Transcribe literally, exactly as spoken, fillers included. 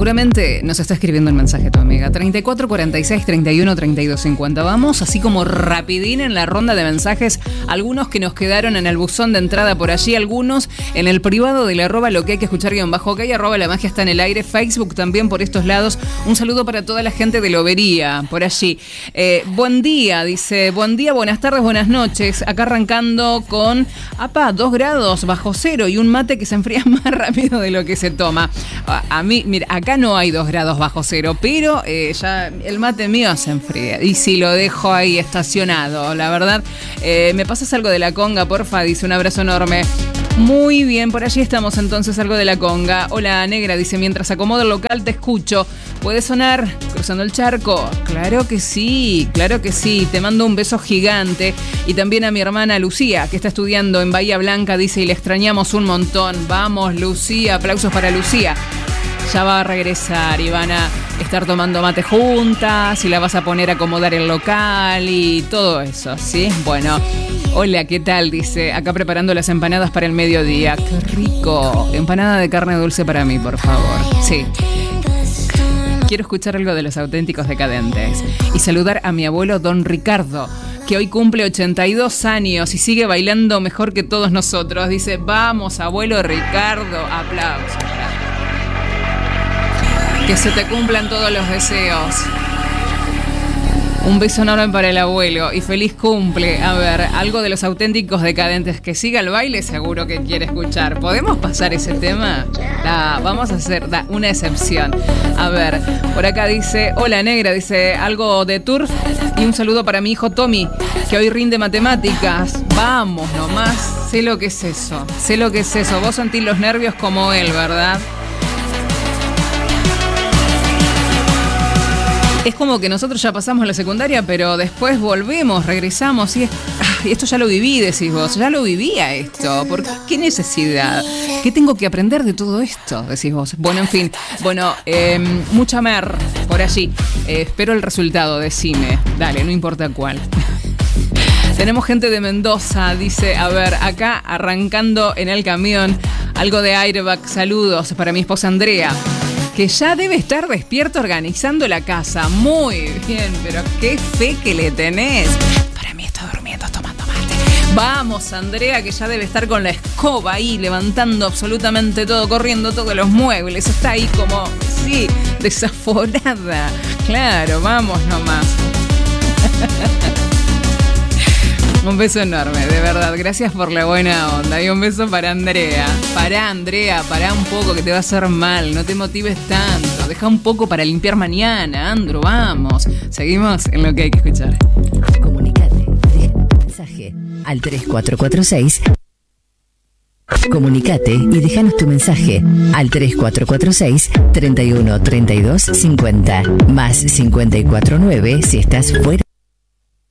Seguramente nos está escribiendo el mensaje tu amiga. treinta y cuatro cuarenta y seis treinta y uno treinta y dos cincuenta. Vamos así como rapidín en la ronda de mensajes. Algunos que nos quedaron en el buzón de entrada por allí, algunos en el privado del arroba lo que hay que escuchar guión bajo ok, arroba la magia está en el aire, Facebook también por estos lados. Un saludo para toda la gente de Lobería, por allí. Eh, buen día, dice, buen día, buenas tardes, buenas noches. Acá arrancando con, apa, dos grados bajo cero y un mate que se enfría más rápido de lo que se toma. A, a mí, mira, acá no hay dos grados bajo cero, pero eh, ya el mate mío se enfría. Y si lo dejo ahí estacionado, la verdad. Eh, ¿Me pasas algo de la conga, porfa? Dice, un abrazo enorme. Muy bien, por allí estamos entonces, algo de la conga. Hola, negra, dice, mientras acomodo el local te escucho. ¿Puede sonar Cruzando el Charco? Claro que sí, claro que sí. Te mando un beso gigante. Y también a mi hermana Lucía, que está estudiando en Bahía Blanca, dice, y le extrañamos un montón. Vamos, Lucía, aplausos para Lucía. Ya va a regresar y van a estar tomando mate juntas y la vas a poner a acomodar el local y todo eso, ¿sí? Bueno, hola, ¿qué tal? Dice, acá preparando las empanadas para el mediodía. ¡Qué rico! Empanada de carne dulce para mí, por favor. Sí. Quiero escuchar algo de Los Auténticos Decadentes y saludar a mi abuelo Don Ricardo, que hoy cumple ochenta y dos años y sigue bailando mejor que todos nosotros. Dice, vamos, abuelo Ricardo, aplausos. Que se te cumplan todos los deseos. Un beso enorme para el abuelo y feliz cumple. A ver, algo de Los Auténticos Decadentes. Que siga el baile, seguro que quiere escuchar. ¿Podemos pasar ese tema? Da, vamos a hacer da, una excepción. A ver, por acá dice, hola negra, dice algo de Turf y un saludo para mi hijo Tommy, que hoy rinde matemáticas. Vamos nomás, sé lo que es eso, sé lo que es eso. Vos sentís los nervios como él, ¿verdad? Es como que nosotros ya pasamos la secundaria, pero después volvemos, regresamos y es, ay, esto ya lo viví, decís vos, ya lo vivía esto, ¿por qué? ¿Qué necesidad? ¿Qué tengo que aprender de todo esto? Decís vos. Bueno, en fin, bueno, eh, mucha mer por allí. Eh, espero el resultado, decime, dale, no importa cuál. Tenemos gente de Mendoza, dice, a ver, acá arrancando en el camión, algo de Airbag, saludos para mi esposa Andrea, que ya debe estar despierto organizando la casa. Muy bien, pero qué fe que le tenés. Para mí está durmiendo tomando mate. Vamos, Andrea, que ya debe estar con la escoba ahí, levantando absolutamente todo, corriendo todos los muebles. Está ahí como, sí, desaforada. Claro, vamos nomás. Un beso enorme, de verdad. Gracias por la buena onda. Y un beso para Andrea. Pará, Andrea, pará un poco que te va a hacer mal. No te motives tanto. Deja un poco para limpiar mañana, Andro. Vamos. Seguimos en lo que hay que escuchar. Comunicate. Deja un mensaje al tres cuatro cuatro seis. Comunicate y déjanos tu mensaje al tres cuatro cuatro seis, treinta y uno, treinta y dos, cincuenta. Más cincuenta y cuatro nueve si estás fuera.